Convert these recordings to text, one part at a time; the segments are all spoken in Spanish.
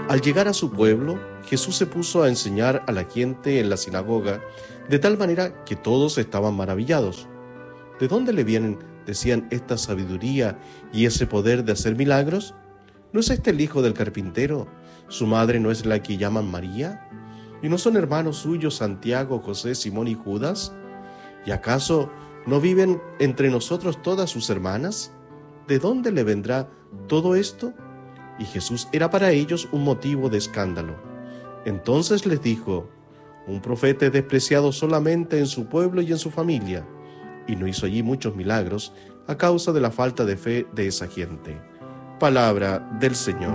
Al llegar a su pueblo, Jesús se puso a enseñar a la gente en la sinagoga, de tal manera que todos estaban maravillados. ¿De dónde le vienen, decían, esta sabiduría y ese poder de hacer milagros? ¿No es este el hijo del carpintero? ¿Su madre no es la que llaman María? ¿Y no son hermanos suyos Santiago, José, Simón y Judas? ¿Y acaso no viven entre nosotros todas sus hermanas? ¿De dónde le vendrá todo esto? Y Jesús era para ellos un motivo de escándalo. Entonces les dijo: un profeta es despreciado solamente en su pueblo y en su familia, y no hizo allí muchos milagros a causa de la falta de fe de esa gente. Palabra del Señor.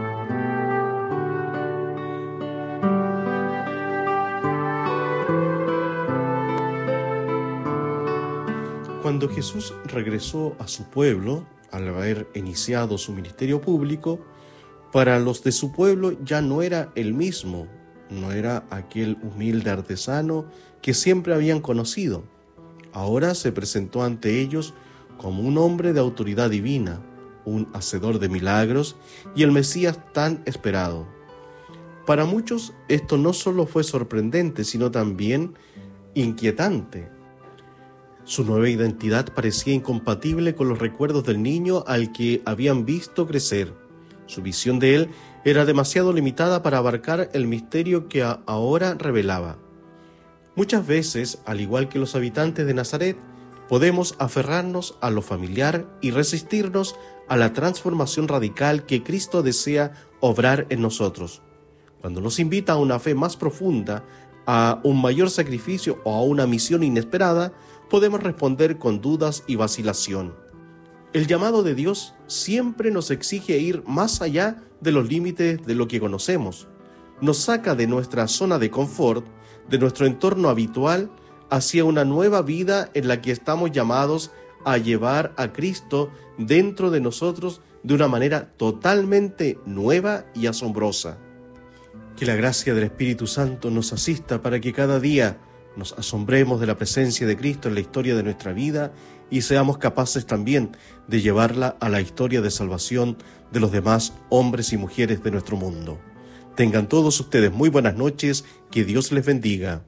Cuando Jesús regresó a su pueblo, al haber iniciado su ministerio público, para los de su pueblo ya no era el mismo, no era aquel humilde artesano que siempre habían conocido. Ahora se presentó ante ellos como un hombre de autoridad divina, un hacedor de milagros y el Mesías tan esperado. Para muchos esto no solo fue sorprendente, sino también inquietante. Su nueva identidad parecía incompatible con los recuerdos del niño al que habían visto crecer. Su visión de él era demasiado limitada para abarcar el misterio que ahora revelaba. Muchas veces, al igual que los habitantes de Nazaret, podemos aferrarnos a lo familiar y resistirnos a la transformación radical que Cristo desea obrar en nosotros. Cuando nos invita a una fe más profunda, a un mayor sacrificio o a una misión inesperada, podemos responder con dudas y vacilación. El llamado de Dios siempre nos exige ir más allá de los límites de lo que conocemos. Nos saca de nuestra zona de confort, de nuestro entorno habitual, hacia una nueva vida en la que estamos llamados a llevar a Cristo dentro de nosotros de una manera totalmente nueva y asombrosa. Que la gracia del Espíritu Santo nos asista para que cada día nos asombremos de la presencia de Cristo en la historia de nuestra vida y seamos capaces también de llevarla a la historia de salvación de los demás hombres y mujeres de nuestro mundo. Tengan todos ustedes muy buenas noches, que Dios les bendiga.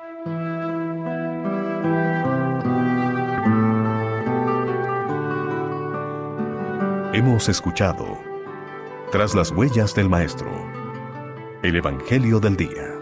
Hemos escuchado Tras las huellas del Maestro, el Evangelio del Día.